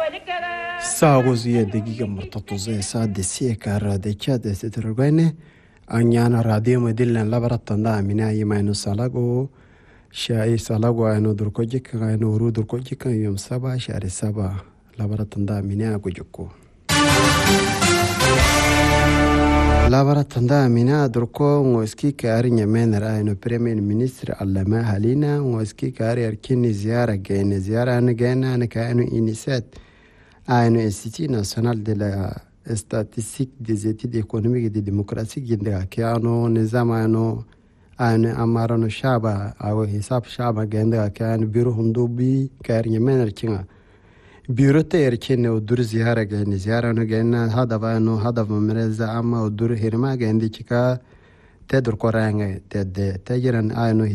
ساغوزية دقيقة مرتطوزة سادة سيكا راديكا دي سترغيني أنيانا راديو مدلن لبرتن دا مناي ماينو سالاغو شاي سالاغو اينو دركو جيكا اينو ورو دركو جيكا يوم سابا شاري سابا لبرتن دا مناي جوكو لبرتن دا مناي دركو موسكي كاري نيمين راينو بريمين منيستر اللما هالينا موسكي كاري اركيني زيارة جيني زيارة انا جينا انا كاينو إنيسات اينو Institut national de la statistique des études économiques et de démocratie ginda kiano nizamano اينو امارانو شابا او حساب شابا ginda كان بيرو هندوبي كاري نيمين ركينا بيرو تيركيني ودور زيارة جيني زيارة انا جينا هدف ممرزة اما ودور هرما جيندي كا تدر قرانة تجرن اينو